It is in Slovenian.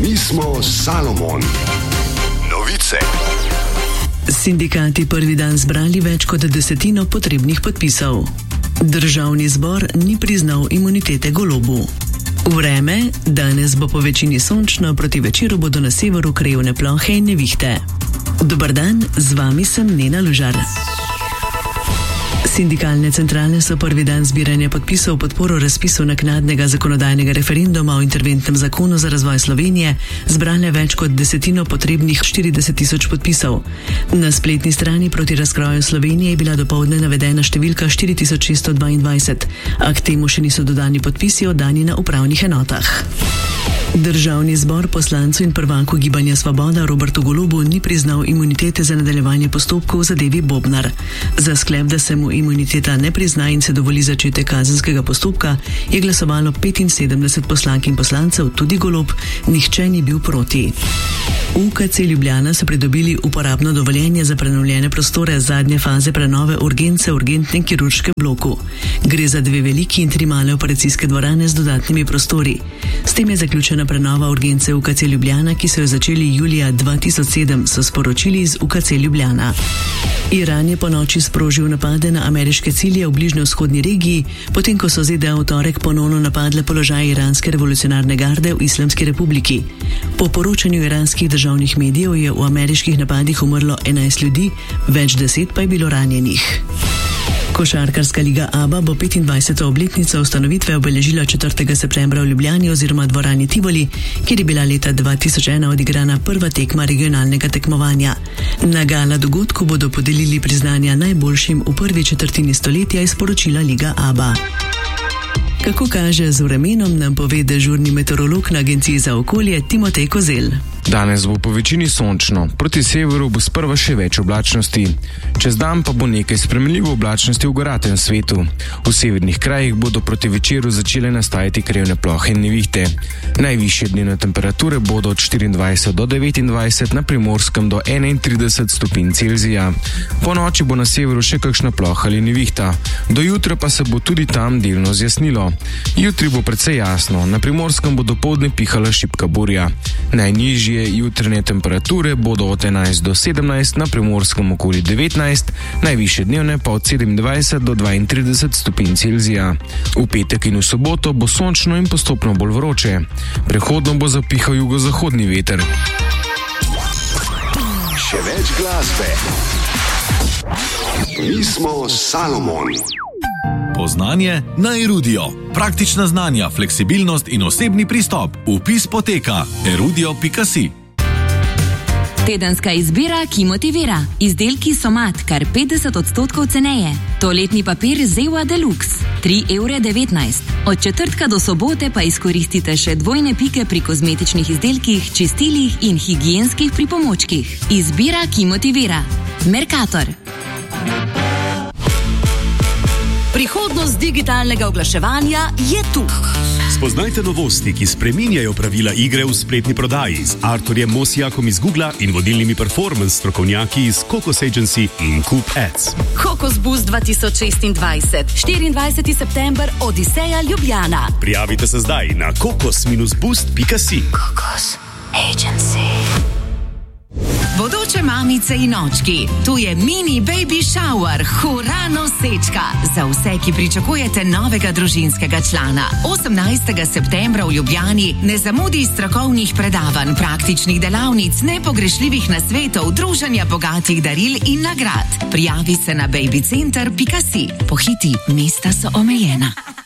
Mi smo Salomon. Novice. Sindikati prvi dan zbrali več kot 10 potrebnih podpisov. Državni zbor ni priznal imunitete Golobu. Vreme, danes bo po večini sončno, proti večeru bodo na severu krajevne plohe in nevihte. Dober dan, z vami sem Nena Lužar. Sindikalne centrale so prvi dan zbiranja podpisov v podporo razpisu naknadnega zakonodajnega referenduma o interventnem zakonu za razvoj Slovenije zbrale več kot 10 potrebnih 40 tisoč podpisov. Na spletni strani proti razkroju Slovenije je bila dopoldne navedena številka 4622, a k temu še niso dodani podpisi oddani na upravnih enotah. Državni zbor poslancu in prvaku Gibanja Svoboda Robertu Golobu ni priznal imunitete za nadaljevanje postopkov v zadevi Bobnar. Za sklep, da se mu imuniteta ne prizna in se dovoli začetek kazenskega postopka, je glasovalo 75 poslank in poslancev, tudi Golob, nihče ni bil proti. V UKC Ljubljana so pridobili uporabno dovoljenje za prenovljene prostore zadnje faze prenove urgence v urgentnem kirurškem bloku. Gre za 2 veliki in 3 male operacijske dvorane z dodatnimi prostori. S tem je zaključena prenova urgence UKC Ljubljana, ki so jo začeli julija 2007, so sporočili iz UKC Ljubljana. Iran je po noči sprožil napade na ameriške cilje v bližnjevzhodni regiji, potem ko so ZDA v torek ponovno napadle položaj iranske revolucionarne garde v Islamski republiki. Po poročanju iranskih državnih medijev je v ameriških napadih umrlo 11 ljudi, več 10 pa je bilo ranjenih. Košarkarska liga ABA bo 25. obletnico ustanovitve obeležila 4. septembra v Ljubljani oziroma dvorani Tivoli, kjer je bila leta 2001 odigrana prva tekma regionalnega tekmovanja. Na gala dogodku bodo podelili priznanja najboljšim v prvi četrtini stoletja, je sporočila liga ABA. Kako kaže z vremenom, nam pove dežurni meteorolog na Agenciji za okolje Timotej Kozel. Danes bo po večini sončno, proti severu bo sprva še več oblačnosti. Čez dan pa bo nekaj spremenljivo oblačnosti v goratem svetu. V severnih krajih bodo proti večeru začele nastajati krajevne plohe in nevihte. Najvišje dnevne temperature bodo od 24 do 29, na Primorskem do 31 stopinj Celzija. Po noči bo na severu še kakšna ploha ali nevihta. Do jutra pa se bo tudi tam delno zjasnilo. Jutri bo precej jasno, na Primorskem bo dopoldne pihala šibka burja. Najnižje jutranje temperature bodo od 11 do 17, na Primorskem okoli 19, najvišje dnevne pa od 27 do 32 stopinj Celzija. V petek in v soboto bo sončno in postopno bolj vroče. Prehodno bo zapihal jugozahodni veter. Še več glasbe. Mi smo Salomon. Poznanje na Erudio. Praktična znanja, fleksibilnost in osebni pristop. Vpis poteka erudio.si. Tedenska izbira, ki motivira. Izdelki Somat, kar 50% ceneje. Toaletni papir Zewa Deluxe, 3,19 €. Od četrtka do sobote pa izkoristite še dvojne pike pri kozmetičnih izdelkih, čistilih in higienskih pripomočkih. Izbira, ki motivira. Mercator. Prihodnost digitalnega oglaševanja je tu. Spoznajte novosti, ki spreminjajo pravila igre v spletni prodaji z Arturjem Mosijakom iz Googla in vodilnimi performance strokovnjaki iz Kokos Agency in Coop Ads. Kokos Boost 2026, 24. september, Odiseja Ljubljana. Prijavite se zdaj na kokos-boost.si. Kokos Agency. Bodoče mamice in očki, tu je mini baby shower, hura nosečka. Za vse, ki pričakujete novega družinskega člana. 18. septembra v Ljubljani ne zamudi strokovnih predavanj, praktičnih delavnic, nepogrešljivih nasvetov, druženja bogatih daril in nagrad. Prijavi se na babycenter.si. Pohiti, mesta so omejena.